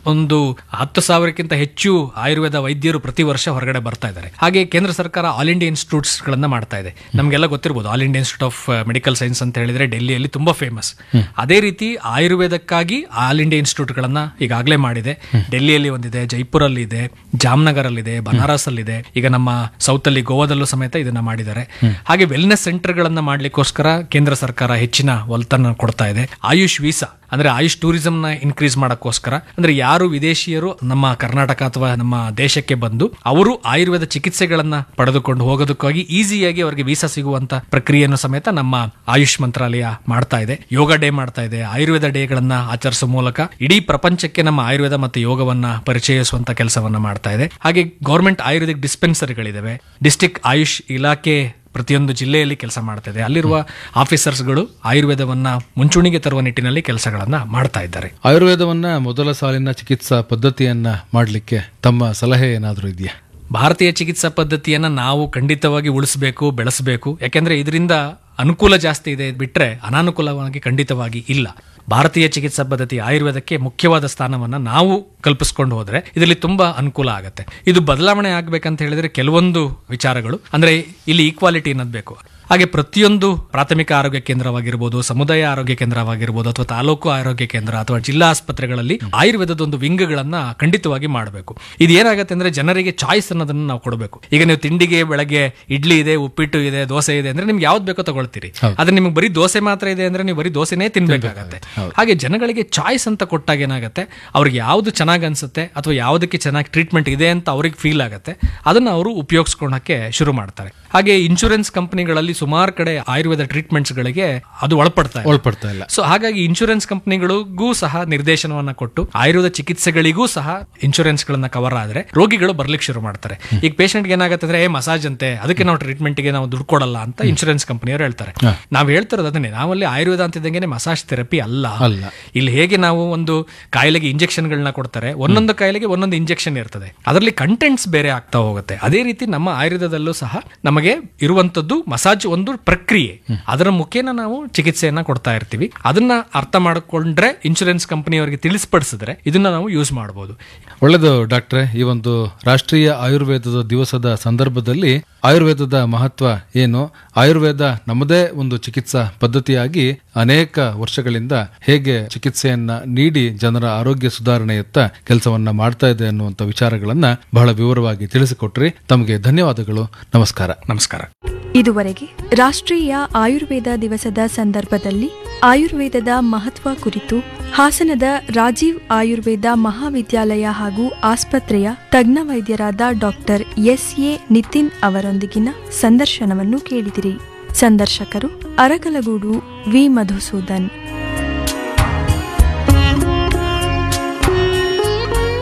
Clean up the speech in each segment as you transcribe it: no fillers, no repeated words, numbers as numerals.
ಒಂದು 10,000ಕ್ಕಿಂತ ಹೆಚ್ಚು ಆಯುರ್ವೇದ ವೈದ್ಯರು ಪ್ರತಿ ವರ್ಷ ಹೊರಗಡೆ ಬರ್ತಾ ಇದ್ದಾರೆ. ಹಾಗೆ ಕೇಂದ್ರ ಸರ್ಕಾರ ಆಲ್ ಇಂಡಿಯಾ ಇನ್ಸ್ಟಿಟ್ಯೂಟ್ಸ್ ಗಳನ್ನ ಮಾಡ್ತಾ ಇದೆ. ನಮಗೆಲ್ಲ ಗೊತ್ತಿರಬಹುದು, all India institute of medical science ಅಂತ ಹೇಳಿದ್ರೆ ಡೆಲ್ಲಿಯಲ್ಲಿ ತುಂಬಾ ಫೇಮಸ್. ಅದೇ ರೀತಿ ಆಯುರ್ವೇದಕ್ಕಾಗಿ ಆಲ್ ಇಂಡಿಯಾ ಇನ್ಸ್ಟಿಟ್ಯೂಟ್ ಗಳನ್ನ ಈಗಾಗಲೇ ಮಾಡಿದೆ. ಡೆಲ್ಲಿಯಲ್ಲಿ ಒಂದಿದೆ, ಜೈಪುರ್ ಅಲ್ಲಿ ಇದೆ, ಜಾಮ್ನಗರ್ ಅಲ್ಲಿ ಇದೆ, ಬನಾರಸ್ ಅಲ್ಲಿ ಇದೆ, ಈಗ ನಮ್ಮ ಸೌತ್ ಅಲ್ಲಿ ಗೋವಾದಲ್ಲೂ ಸಮೇತ ಇದನ್ನ ಮಾಡಿದ್ದಾರೆ. ಹಾಗೆ ವೆಲ್ನೆಸ್ ಸೆಂಟರ್ ಗಳನ್ನ ಮಾಡ್ಲಿಕ್ಕೋಸ್ಕರ ಕೇಂದ್ರ ಸರ್ಕಾರ ಹೆಚ್ಚಿನ ಒತ್ತನ್ನು ಕೊಡ್ತಾ ಇದೆ. ಆಯುಷ್ ವೀಸಾ ಅಂದ್ರೆ ಆಯುಷ್ ಟೂರಿಸಂ ನ ಇನ್ಕ್ರೀಸ್ ಮಾಡಕ್ಕೋಸ್ಕರ, ಅಂದ್ರೆ ಯಾರು ವಿದೇಶಿಯರು ನಮ್ಮ ಕರ್ನಾಟಕ ಅಥವಾ ನಮ್ಮ ದೇಶಕ್ಕೆ ಬಂದು ಅವರು ಆಯುರ್ವೇದ ಚಿಕಿತ್ಸೆಗಳನ್ನ ಪಡೆದುಕೊಂಡು ಹೋಗೋದಕ್ಕಾಗಿ ಈಸಿಯಾಗಿ ಅವರಿಗೆ ವೀಸಾ ಸಿಗುವಂತ ಪ್ರಕ್ರಿಯೆಯನ್ನು ಸಮೇತ ನಮ್ಮ ಆಯುಷ್ ಮಂತ್ರಾಲಯ ಮಾಡ್ತಾ ಇದೆ. ಯೋಗ ಡೇ ಮಾಡ್ತಾ ಇದೆ. ಆಯುರ್ವೇದ ಡೇ ಗಳನ್ನ ಆಚರಿಸುವ ಮೂಲಕ ಇಡೀ ಪ್ರಪಂಚಕ್ಕೆ ನಮ್ಮ ಆಯುರ್ವೇದ ಮತ್ತು ಯೋಗವನ್ನ ಪರಿಚಯಿಸುವಂತ ಕೆಲಸವನ್ನ ಮಾಡ್ತಾ ಇದೆ. ಹಾಗೆ ಗವರ್ಮೆಂಟ್ ಆಯುರ್ವೇದಿಕ್ ಡಿಸ್ಪೆನ್ಸರಿಗಳಿದಾವೆ. ಡಿಸ್ಟ್ರಿಕ್ಟ್ ಆಯುಷ್ ಇಲಾಖೆ ಪ್ರತಿಯೊಂದು ಜಿಲ್ಲೆಯಲ್ಲಿ ಕೆಲಸ ಮಾಡ್ತಿದೆ. ಅಲ್ಲಿರುವ ಆಫೀಸರ್ಸ್ಗಳು ಆಯುರ್ವೇದವನ್ನ ಮುಂಚೂಣಿಗೆ ತರುವ ನಿಟ್ಟಿನಲ್ಲಿ ಕೆಲಸಗಳನ್ನ ಮಾಡ್ತಾ ಇದ್ದಾರೆ. ಆಯುರ್ವೇದವನ್ನ ಮೊದಲ ಸಾಲಿನ ಚಿಕಿತ್ಸಾ ಪದ್ಧತಿಯನ್ನ ಮಾಡಲಿಕ್ಕೆ ತಮ್ಮ ಸಲಹೆ ಏನಾದರೂ ಇದೆಯಾ? ಭಾರತೀಯ ಚಿಕಿತ್ಸಾ ಪದ್ಧತಿಯನ್ನ ನಾವು ಖಂಡಿತವಾಗಿ ಉಳಿಸಬೇಕು, ಬೆಳೆಸಬೇಕು. ಯಾಕೆಂದ್ರೆ ಇದರಿಂದ ಅನುಕೂಲ ಜಾಸ್ತಿ ಇದೆ ಬಿಟ್ರೆ ಅನಾನುಕೂಲವಾಗಿ ಖಂಡಿತವಾಗಿ ಇಲ್ಲ. ಭಾರತೀಯ ಚಿಕಿತ್ಸಾ ಪದ್ಧತಿ ಆಯುರ್ವೇದಕ್ಕೆ ಮುಖ್ಯವಾದ ಸ್ಥಾನವನ್ನ ನಾವು ಕಲ್ಪಿಸ್ಕೊಂಡು ಹೋದ್ರೆ ಇದರಲ್ಲಿ ತುಂಬಾ ಅನುಕೂಲ ಆಗುತ್ತೆ. ಇದು ಬದಲಾವಣೆ ಆಗ್ಬೇಕಂತ ಹೇಳಿದ್ರೆ ಕೆಲವೊಂದು ವಿಚಾರಗಳು, ಅಂದ್ರೆ ಇಲ್ಲಿ ಈಕ್ವಾಲಿಟಿ ಅನ್ನೋದು ಬೇಕು. ಹಾಗೆ ಪ್ರತಿಯೊಂದು ಪ್ರಾಥಮಿಕ ಆರೋಗ್ಯ ಕೇಂದ್ರವಾಗಿರ್ಬೋದು, ಸಮುದಾಯ ಆರೋಗ್ಯ ಕೇಂದ್ರವಾಗಿರ್ಬೋದು, ಅಥವಾ ತಾಲೂಕು ಆರೋಗ್ಯ ಕೇಂದ್ರ ಅಥವಾ ಜಿಲ್ಲಾ ಆಸ್ಪತ್ರೆಗಳಲ್ಲಿ ಆಯುರ್ವೇದದ ಒಂದು ವಿಂಗ್ಗಳನ್ನ ಖಂಡಿತವಾಗಿ ಮಾಡಬೇಕು. ಇದೇನಾಗುತ್ತೆ ಅಂದ್ರೆ ಜನರಿಗೆ ಚಾಯ್ಸ್ ಅನ್ನೋದನ್ನ ನಾವು ಕೊಡಬೇಕು. ಈಗ ನೀವು ತಿಂಡಿಗೆ ಬೆಳಗ್ಗೆ ಇಡ್ಲಿ ಇದೆ, ಉಪ್ಪಿಟ್ಟು ಇದೆ, ದೋಸೆ ಇದೆ ಅಂದ್ರೆ ನಿಮ್ಗೆ ಯಾವ್ದು ಬೇಕೋ ತಗೊಳ್ತೀರಿ. ಆದ್ರೆ ನಿಮ್ಗೆ ಬರೀ ದೋಸೆ ಮಾತ್ರ ಇದೆ ಅಂದ್ರೆ ನೀವು ಬರೀ ದೋಸೆನೇ ತಿನ್ಬೇಕಾಗತ್ತೆ. ಹಾಗೆ ಜನಗಳಿಗೆ ಚಾಯ್ಸ್ ಅಂತ ಕೊಟ್ಟಾಗ ಏನಾಗುತ್ತೆ, ಅವ್ರಿಗೆ ಯಾವ್ದು ಚೆನ್ನಾಗಿ ಅನ್ಸುತ್ತೆ ಅಥವಾ ಯಾವ್ದಕ್ಕೆ ಚೆನ್ನಾಗಿ ಟ್ರೀಟ್ಮೆಂಟ್ ಇದೆ ಅಂತ ಅವ್ರಿಗೆ ಫೀಲ್ ಆಗುತ್ತೆ, ಅದನ್ನ ಅವರು ಉಪಯೋಗಿಸ್ಕೊಳಕ್ಕೆ ಶುರು ಮಾಡ್ತಾರೆ. ಹಾಗೆ ಇನ್ಶೂರೆನ್ಸ್ ಕಂಪನಿಗಳಲ್ಲಿ ಸುಮಾರು ಕಡೆ ಆಯುರ್ವೇದ ಟ್ರೀಟ್ಮೆಂಟ್ಸ್ ಗಳಿಗೆ ಅದು ಒಳಪಡ್ತಾ ಇಲ್ಲ. ಸೊ ಹಾಗಾಗಿ ಇನ್ಶೂರೆನ್ಸ್ ಕಂಪನಿಗಳಿಗೂ ಸಹ ನಿರ್ದೇಶನವನ್ನ ಕೊಟ್ಟು ಆಯುರ್ವೇದ ಚಿಕಿತ್ಸೆಗಳಿಗೂ ಸಹ ಇನ್ಶೂರೆನ್ಸ್ ಗಳನ್ನ ಕವರ್ ಆದ್ರೆ ರೋಗಿಗಳು ಬರ್ಲಿಕ್ಕೆ ಶುರು ಮಾಡ್ತಾರೆ. ಈಗ ಪೇಷಂಟ್ ಏನಾಗುತ್ತೆ ಅಂದ್ರೆ ಮಸಾಜ್ ಅಂತೆ, ಅದಕ್ಕೆ ನಾವು ಟ್ರೀಟ್ಮೆಂಟ್ ಗೆ ನಾವು ದುಡ್ಡು ಕೊಡಲ್ಲ ಅಂತ ಇನ್ಶೂರೆನ್ಸ್ ಕಂಪನಿಯವರು ಹೇಳ್ತಾರೆ. ನಾವು ಹೇಳ್ತಿರೋದು ಅದನ್ನೇ, ನಾವಲ್ಲಿ ಆಯುರ್ವೇದ ಅಂತಿದ್ದಂಗೆ ಮಸಾಜ್ ಥೆರಪಿ ಅಲ್ಲ. ಇಲ್ಲಿ ಹೇಗೆ ನಾವು ಒಂದು ಕಾಯಿಲೆಗೆ ಇಂಜೆಕ್ಷನ್ ಗಳನ್ನ ಕೊಡ್ತಾರೆ, ಒಂದೊಂದು ಕಾಯಿಲೆಗೆ ಒಂದೊಂದು ಇಂಜೆಕ್ಷನ್ ಇರ್ತದೆ, ಅದರಲ್ಲಿ ಕಂಟೆಂಟ್ಸ್ ಬೇರೆ ಆಗ್ತಾ ಹೋಗುತ್ತೆ. ಅದೇ ರೀತಿ ನಮ್ಮ ಆಯುರ್ವೇದದಲ್ಲೂ ಸಹ ನಮಗೆ ಇರುವಂತದ್ದು ಮಸಾಜ್ ಒಂದು ಪ್ರಕ್ರಿಯೆ, ಅದರ ಮುಖೇನ ನಾವು ಚಿಕಿತ್ಸೆಯನ್ನ ಕೊಡ್ತಾ ಇರ್ತೀವಿ. ಅದನ್ನ ಅರ್ಥ ಮಾಡಿಕೊಂಡ್ರೆ ಇನ್ಶೂರೆನ್ಸ್ ಕಂಪನಿಯವರಿಗೆ ತಿಳಿಸ್ಪಡಿಸಿದ್ರೆ ಇದನ್ನ ನಾವು ಯೂಸ್ ಮಾಡಬಹುದು. ಒಳ್ಳೆಯದು ಡಾಕ್ಟ್ರೆ. ಈ ಒಂದು ರಾಷ್ಟ್ರೀಯ ಆಯುರ್ವೇದದ ದಿವಸದ ಸಂದರ್ಭದಲ್ಲಿ ಆಯುರ್ವೇದದ ಮಹತ್ವ ಏನು, ಆಯುರ್ವೇದ ನಮ್ಮದೇ ಒಂದು ಚಿಕಿತ್ಸಾ ಪದ್ಧತಿಯಾಗಿ ಅನೇಕ ವರ್ಷಗಳಿಂದ ಹೇಗೆ ಚಿಕಿತ್ಸೆಯನ್ನ ನೀಡಿ ಜನರ ಆರೋಗ್ಯ ಸುಧಾರಣೆಯತ್ತ ಕೆಲಸವನ್ನ ಮಾಡ್ತಾ ಇದೆ ಅನ್ನುವಂಥ ವಿಚಾರಗಳನ್ನ ಬಹಳ ವಿವರವಾಗಿ ತಿಳಿಸಿಕೊಟ್ರಿ. ತಮಗೆ ಧನ್ಯವಾದಗಳು. ನಮಸ್ಕಾರ. ನಮಸ್ಕಾರ. ಇದುವರೆಗೆ ರಾಷ್ಟ್ರೀಯ ಆಯುರ್ವೇದ ದಿವಸದ ಸಂದರ್ಭದಲ್ಲಿ ಆಯುರ್ವೇದದ ಮಹತ್ವ ಕುರಿತು ಹಾಸನದ ರಾಜೀವ್ ಆಯುರ್ವೇದ ಮಹಾವಿದ್ಯಾಲಯ ಹಾಗೂ ಆಸ್ಪತ್ರೆಯ ತಜ್ಞ ವೈದ್ಯರಾದ ಡಾಕ್ಟರ್ ಎಸ್.ಎ. ನಿತಿನ್ ಅವರೊಂದಿಗಿನ ಸಂದರ್ಶನವನ್ನು ಕೇಳಿದಿರಿ. ಸಂದರ್ಶಕರು ಅರಕಲಗೂಡು ವಿ. ಮಧುಸೂದನ್.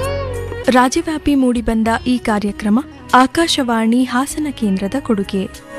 ರಾಜ್ಯವ್ಯಾಪಿ ಮೂಡಿಬಂದ ಈ ಕಾರ್ಯಕ್ರಮ ಆಕಾಶವಾಣಿ ಹಾಸನ ಕೇಂದ್ರದ ಕೊಡುಗೆ.